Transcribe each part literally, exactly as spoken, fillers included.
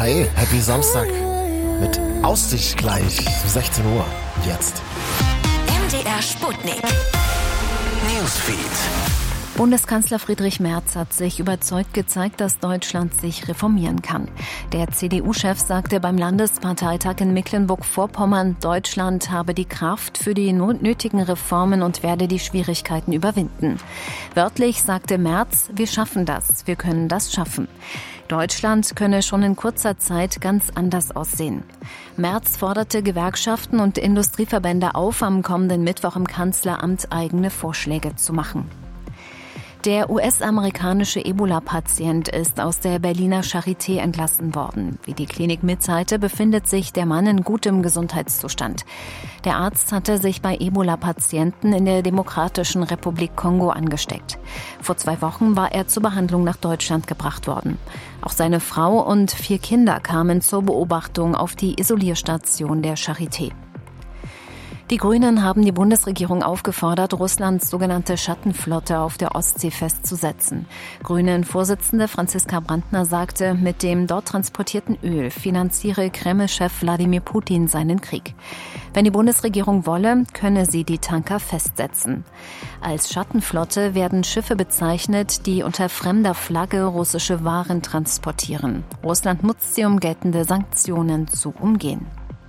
Hi, Happy Samstag mit Aussicht gleich sechzehn Uhr. Jetzt M D R Sputnik Newsfeed. Bundeskanzler Friedrich Merz hat sich überzeugt gezeigt, dass Deutschland sich reformieren kann. Der C D U-Chef sagte beim Landesparteitag in Mecklenburg-Vorpommern, Deutschland habe die Kraft für die nötigen Reformen und werde die Schwierigkeiten überwinden. Wörtlich sagte Merz, wir schaffen das, wir können das schaffen. Deutschland könne schon in kurzer Zeit ganz anders aussehen. Merz forderte Gewerkschaften und Industrieverbände auf, am kommenden Mittwoch im Kanzleramt eigene Vorschläge zu machen. Der U S-amerikanische Ebola-Patient ist aus der Berliner Charité entlassen worden. Wie die Klinik mitteilte, befindet sich der Mann in gutem Gesundheitszustand. Der Arzt hatte sich bei Ebola-Patienten in der Demokratischen Republik Kongo angesteckt. Vor zwei Wochen war er zur Behandlung nach Deutschland gebracht worden. Auch seine Frau und vier Kinder kamen zur Beobachtung auf die Isolierstation der Charité. Die Grünen haben die Bundesregierung aufgefordert, Russlands sogenannte Schattenflotte auf der Ostsee festzusetzen. Grünen-Vorsitzende Franziska Brandner sagte, mit dem dort transportierten Öl finanziere Kreml-Chef Wladimir Putin seinen Krieg. Wenn die Bundesregierung wolle, könne sie die Tanker festsetzen. Als Schattenflotte werden Schiffe bezeichnet, die unter fremder Flagge russische Waren transportieren. Russland nutzt sie, um geltende Sanktionen zu umgehen.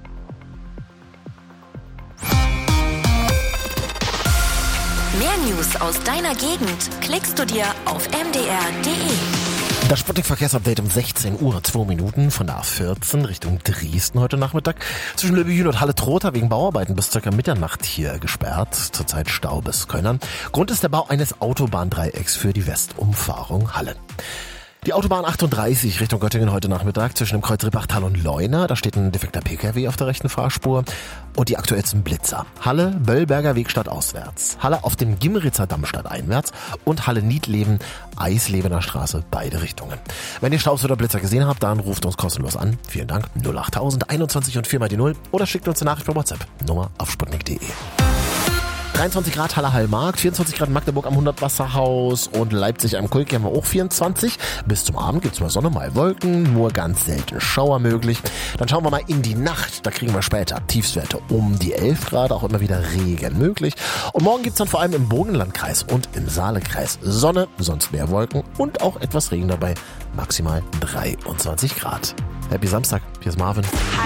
Mehr News aus deiner Gegend klickst du dir auf m d r punkt d e. Das Sputnik-Verkehrsupdate um sechzehn Uhr, zwei Minuten von der A vierzehn Richtung Dresden heute Nachmittag. Zwischen Löbejün und Halle-Trotha wegen Bauarbeiten bis ca. Mitternacht hier gesperrt. Zurzeit Stau bis Köln. Grund ist der Bau eines Autobahndreiecks für die Westumfahrung Halle. Die Autobahn achtunddreißig Richtung Göttingen heute Nachmittag zwischen dem Kreuz Rippachtal und Leuna. Da steht ein defekter P K W auf der rechten Fahrspur. Und die aktuellsten Blitzer. Halle, Böllberger Weg stadtauswärts. Halle auf dem Gimmeritzer Damm stadteinwärts. Und Halle Niedleben, Eislebener Straße, beide Richtungen. Wenn ihr Staus oder Blitzer gesehen habt, dann ruft uns kostenlos an. Vielen Dank. null achttausend einundzwanzig und vier mal die null. Oder schickt uns eine Nachricht per WhatsApp. Nummer auf sputnik punkt d e. dreiundzwanzig Grad Halle Hallmarkt, vierundzwanzig Grad Magdeburg am Hundertwasserhaus und Leipzig am Kulki haben wir auch vierundzwanzig. Bis zum Abend gibt's mal Sonne, mal Wolken, nur ganz selten Schauer möglich. Dann schauen wir mal in die Nacht, da kriegen wir später Tiefstwerte um die elf Grad, auch immer wieder Regen möglich. Und morgen gibt's dann vor allem im Burgenlandkreis und im Saalekreis Sonne, sonst mehr Wolken und auch etwas Regen dabei, maximal dreiundzwanzig Grad. Happy Samstag, hier ist Marvin. Hi.